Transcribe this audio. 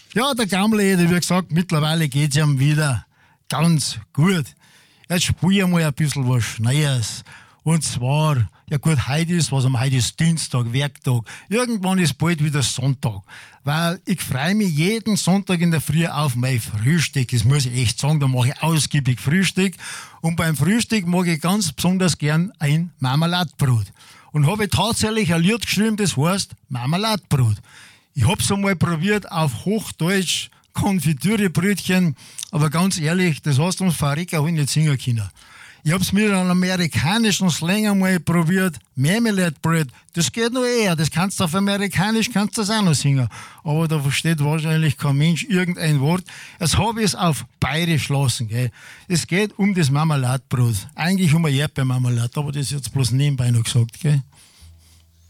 Ja, der Gamle, wie gesagt, mittlerweile geht's ihm wieder ganz gut. Jetzt spiele ich mal ein bisschen was Neues. Und zwar, ja gut, heute ist Dienstag, Werktag. Irgendwann ist bald wieder Sonntag. Weil ich freue mich jeden Sonntag in der Früh auf mein Frühstück. Das muss ich echt sagen, da mache ich ausgiebig Frühstück. Und beim Frühstück mag ich ganz besonders gern ein Marmeladbrot. Und habe tatsächlich ein Lied geschrieben, das heißt Marmeladbrot. Ich hab's einmal probiert auf Hochdeutsch, Konfitürebrötchen, aber ganz ehrlich, das hast du uns Farika halt nicht singen können. Ich hab's mit einem amerikanischen Slang einmal probiert, Marmalade Bread, das geht noch eher, das kannst du auf amerikanisch, kannst du das auch noch singen. Aber da versteht wahrscheinlich kein Mensch irgendein Wort. Jetzt habe ich es auf bayerisch lassen, gell. Es geht um das Marmeladbrot, eigentlich um ein Erdbeermarmelade, aber das ist jetzt bloß nebenbei noch gesagt, gell.